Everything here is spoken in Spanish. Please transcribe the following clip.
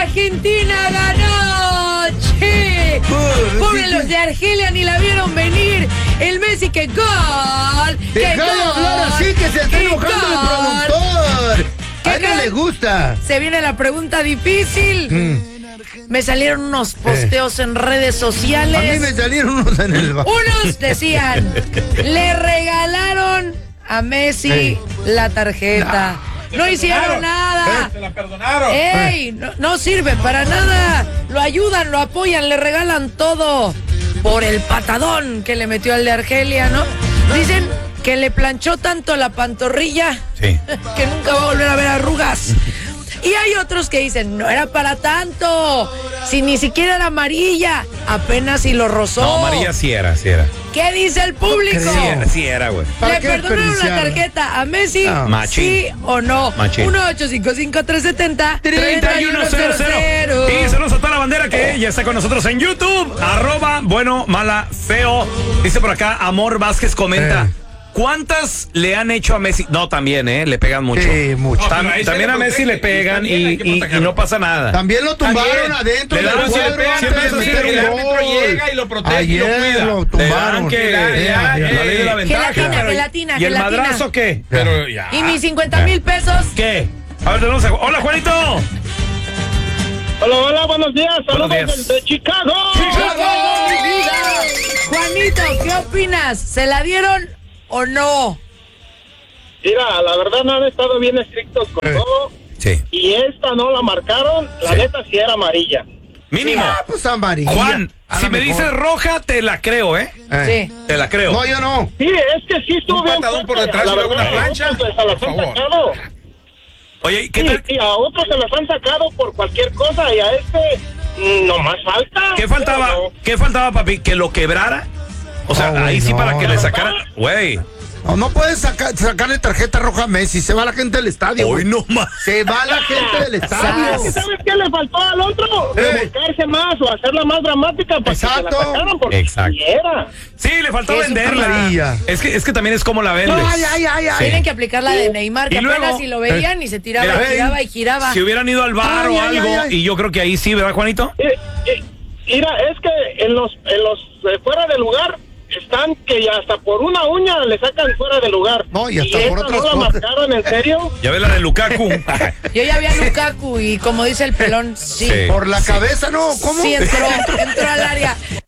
Argentina ganó. Che. Pobre los de Argelia, ni la vieron venir. El Messi, que gol. Déjalo hablar así, que se está enojando el productor. A él no le gusta. Se viene la pregunta difícil. Me salieron unos posteos en redes sociales. A mí me salieron unos en el bar. Unos decían, le regalaron a Messi la tarjeta. No hicieron nada. Se la perdonaron. ¡Ey! No sirve para nada. Lo ayudan, lo apoyan, le regalan todo. Por el patadón que le metió al de Argelia, ¿no? Dicen que le planchó tanto la pantorrilla que nunca va a volver a ver arrugas. Y hay otros que dicen, no era para tanto, si ni siquiera era amarilla, apenas si lo rozó. No, amarilla sí era. ¿Qué dice el público? Sí era, güey. ¿Le perdonaron la tarjeta a Messi? ¿Sí o no? Machín. 1-855-370-3100. Y saludos a toda la bandera que ya está con nosotros en YouTube. @bueno, mala, feo. Dice por acá, Amor Vázquez comenta. ¿Cuántas le han hecho a Messi? No, también, le pegan mucho. Sí, mucho. También a Messi le pegan y no pasa nada. También lo tumbaron adentro del cuadro antes de meter un gol. Llega y lo protege y lo Ayer cuida. lo tumbaron. La ley de la ventaja. Gelatina, ¿Y el madrazo qué? Pero ya. ¿Y mis 50,000 pesos? ¿Qué? A ver, tenemos hola, Juanito. Hola, buenos días. Saludos días. desde Chicago. Juanito, ¿qué opinas? ¿Se la dieron o no? Mira, la verdad no han estado bien estrictos con todo. Sí. Y esta no la marcaron. La neta sí era amarilla. Mínimo. Pues amarilla. Juan, A si lo me mejor. dices roja, te la creo, Sí. Te la creo. No, yo no. Sí, es que sí estuvo Un bien patadón por fuerte. detrás y La luego una verdad, plancha. a otros se las Por han favor. sacado. Oye, ¿qué Sí, tal? sí, a otros se las han sacado por cualquier cosa y a este no más falta. ¿Qué faltaba? Pero ¿Qué faltaba, papi? ¿Que lo quebrara? O sea, No, ahí sí no. para que le sacaran. Güey. No puedes sacarle tarjeta roja a Messi. Se va la gente del estadio. Hoy güey. no más. Se va la gente del estadio. ¿Sabes qué le faltó al otro? Revolcarse más o hacerla más dramática para que se la Exacto. sacaran porque Exacto. sí era. Sí, le faltó Es venderla. amarilla. Es que también es como la vendes. Ay. Tienen que aplicar la de Neymar, que Y luego, apenas si lo veían y se tiraba mira, y giraba y giraba. Si hubieran ido al bar Ay, o ay, algo, ay. y yo creo que ahí sí, ¿verdad, Juanito? Mira, es que en los fuera de lugar están que ya hasta por una uña le sacan fuera de lugar. No, y hasta esta por otras no la cosas. marcaron, ¿en serio? Ya ves la de Lukaku. Yo ya vi a Lukaku y como dice el pelón, sí. Sí. Por la cabeza, no. ¿Cómo? Sí, entró al área.